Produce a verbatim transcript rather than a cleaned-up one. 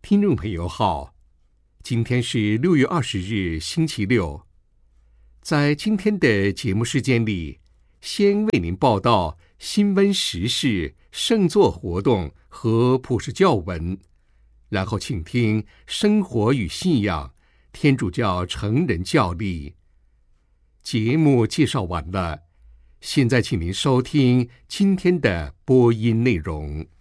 听众朋友好，今天是六月二十日，星期六。在今天的节目时间里，先为您报道新闻时事、圣座活动和普世教文，然后请听生活与信仰天主教成人教例。节目介绍完了，现在请您收听今天的播音内容。